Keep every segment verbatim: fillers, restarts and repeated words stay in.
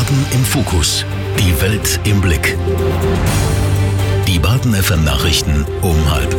Baden im Fokus. Die Welt im Blick. Die Baden F M Nachrichten um halb.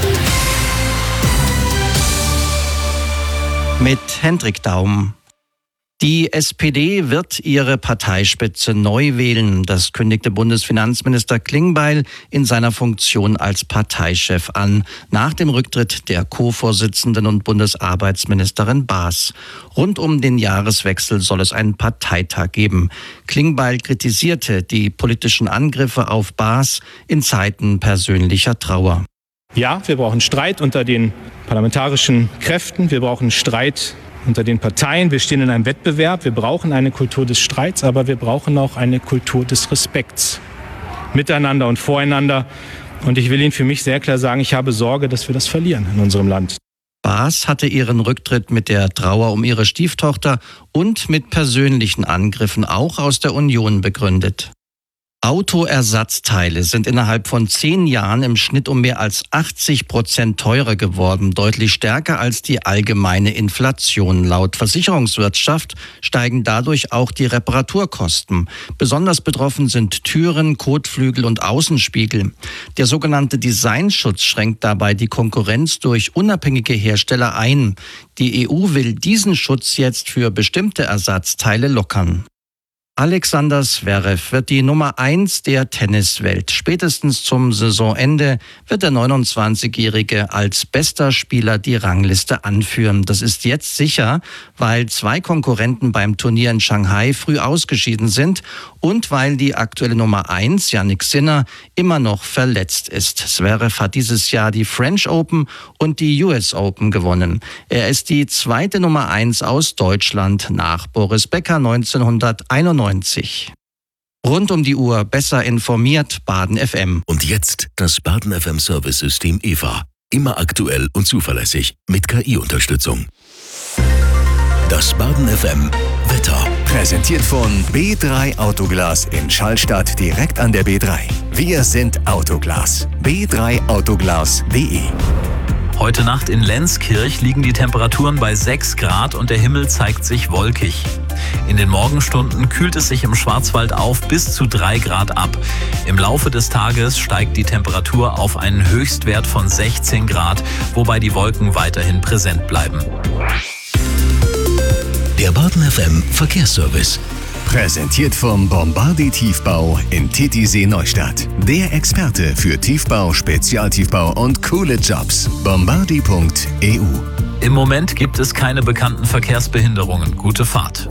Mit Hendrik Daum. Die S P D wird ihre Parteispitze neu wählen. Das kündigte Bundesfinanzminister Klingbeil in seiner Funktion als Parteichef an, nach dem Rücktritt der Co-Vorsitzenden und Bundesarbeitsministerin Baas. Rund um den Jahreswechsel soll es einen Parteitag geben. Klingbeil kritisierte die politischen Angriffe auf Baas in Zeiten persönlicher Trauer. Ja, wir brauchen Streit unter den parlamentarischen Kräften. Wir brauchen Streit unter den Parteien. Wir stehen in einem Wettbewerb. Wir brauchen eine Kultur des Streits, aber wir brauchen auch eine Kultur des Respekts. Miteinander und voreinander. Und ich will Ihnen für mich sehr klar sagen, ich habe Sorge, dass wir das verlieren in unserem Land. Baas hatte ihren Rücktritt mit der Trauer um ihre Stieftochter und mit persönlichen Angriffen auch aus der Union begründet. Autoersatzteile sind innerhalb von zehn Jahren im Schnitt um mehr als achtzig Prozent teurer geworden, deutlich stärker als die allgemeine Inflation. Laut Versicherungswirtschaft steigen dadurch auch die Reparaturkosten. Besonders betroffen sind Türen, Kotflügel und Außenspiegel. Der sogenannte Designschutz schränkt dabei die Konkurrenz durch unabhängige Hersteller ein. Die E U will diesen Schutz jetzt für bestimmte Ersatzteile lockern. Alexander Zverev wird die Nummer eins der Tenniswelt. Spätestens zum Saisonende wird der neunundzwanzigjährige als bester Spieler die Rangliste anführen. Das ist jetzt sicher, weil zwei Konkurrenten beim Turnier in Shanghai früh ausgeschieden sind und weil die aktuelle Nummer eins, Jannik Sinner, immer noch verletzt ist. Zverev hat dieses Jahr die French Open und die U S Open gewonnen. Er ist die zweite Nummer eins aus Deutschland nach Boris Becker neunzehnhunderteinundneunzig. Rund um die Uhr besser informiert, Baden F M. Und jetzt das Baden F M Service-System E V A. Immer aktuell und zuverlässig mit K I-Unterstützung. Das Baden F M Wetter. Präsentiert von B drei Autoglas in Schallstadt direkt an der B drei. Wir sind Autoglas. b drei autoglas punkt de. Heute Nacht in Lenzkirch liegen die Temperaturen bei sechs Grad und der Himmel zeigt sich wolkig. In den Morgenstunden kühlt es sich im Schwarzwald auf bis zu drei Grad ab. Im Laufe des Tages steigt die Temperatur auf einen Höchstwert von sechzehn Grad, wobei die Wolken weiterhin präsent bleiben. Der Baden F M Verkehrsservice. Präsentiert vom Bombardi Tiefbau in Titisee Neustadt. Der Experte für Tiefbau, Spezialtiefbau und coole Jobs. bombardi punkt e u. Im Moment gibt es keine bekannten Verkehrsbehinderungen. Gute Fahrt.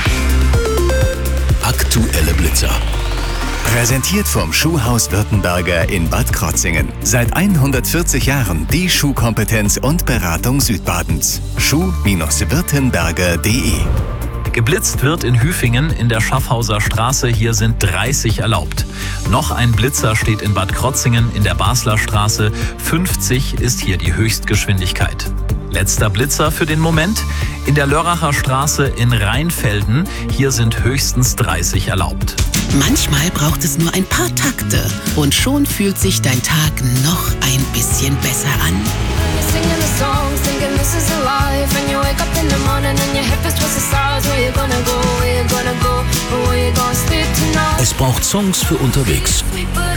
Aktuelle Blitzer. Präsentiert vom Schuhhaus Württemberger in Bad Krotzingen. Seit hundertvierzig Jahren die Schuhkompetenz und Beratung Südbadens. schuh württemberger punkt de. Geblitzt wird in Hüfingen in der Schaffhauser Straße. Hier sind dreißig erlaubt. Noch ein Blitzer steht in Bad Krotzingen in der Basler Straße. fünfzig ist hier die Höchstgeschwindigkeit. Letzter Blitzer für den Moment. In der Lörracher Straße in Rheinfelden. Hier sind höchstens dreißig erlaubt. Manchmal braucht es nur ein paar Takte und schon fühlt sich dein Tag noch ein bisschen besser an. Es braucht Songs für unterwegs.